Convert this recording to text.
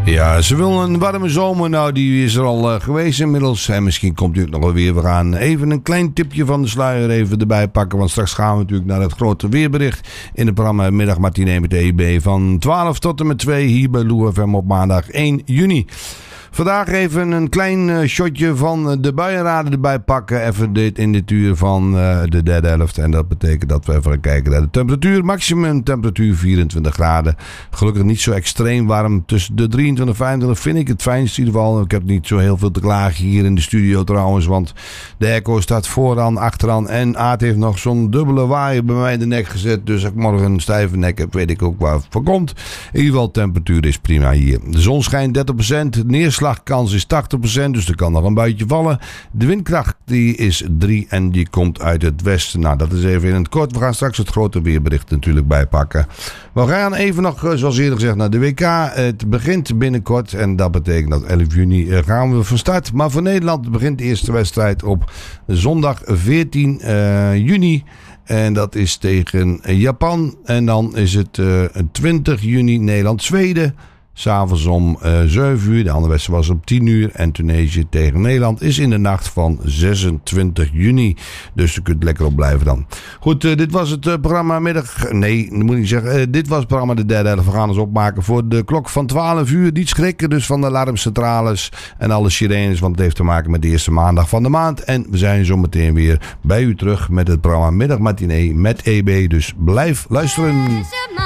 Ja, ze wil een warme zomer. Nou, die is er al geweest inmiddels. En misschien komt u ook nog wel weer. We gaan even een klein tipje van de sluier even erbij pakken. Want straks gaan we natuurlijk naar het grote weerbericht. In het programma Middagmatinee met EB van 12 tot en met 2 hier bij Lou FM op maandag 1 juni. Vandaag even een klein shotje van de buienraden erbij pakken. Even dit in dit uur van de derde helft. En dat betekent dat we even gaan kijken naar de temperatuur. Maximum temperatuur 24 graden. Gelukkig niet zo extreem warm. Tussen de 23 en 25 vind ik het fijnst in ieder geval. Ik heb niet zo heel veel te klagen hier in de studio trouwens. Want de airco staat vooraan, achteraan. En Aad heeft nog zo'n dubbele waaier bij mij in de nek gezet. Dus als ik morgen een stijve nek heb, weet ik ook waar het voor komt. In ieder geval, temperatuur is prima hier. De zon schijnt 30%. Neerslagkans is 80%. Dus er kan nog een buitje vallen. De windkracht die is 3 en die komt uit het westen. Nou, dat is even in het kort. We gaan straks het grote weerbericht natuurlijk bijpakken. We gaan even nog, zoals eerder gezegd, naar de WK. Het begint binnenkort. En dat betekent dat 11 juni gaan we van start. Maar voor Nederland begint de eerste wedstrijd op zondag 14 juni. En dat is tegen Japan. En dan is het 20 juni Nederland-Zweden. S'avonds om 7 uur. De andere wedstrijd was om 10 uur. En Tunesië tegen Nederland is in de nacht van 26 juni. Dus je kunt lekker op blijven dan. Goed, dit was het programma middag. Nee, dat moet ik zeggen. Dit was het programma de derde helft. We gaan ons opmaken voor de klok van 12 uur. Niet schrikken dus van de alarmcentrales en alle sirenes. Want het heeft te maken met de eerste maandag van de maand. En we zijn zo meteen weer bij u terug met het programma Middagmatinee met EB. Dus blijf luisteren.